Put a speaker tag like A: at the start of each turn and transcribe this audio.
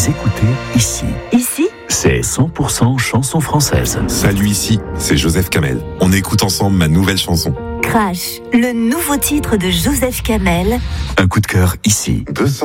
A: Vous écoutez Ici.
B: Ici,
A: C'est 100% chanson française.
C: Salut, ici, c'est Joseph Kamel. On écoute ensemble ma nouvelle chanson.
B: Crash, le nouveau titre de Joseph Kamel.
A: Un coup de cœur ici.
C: 200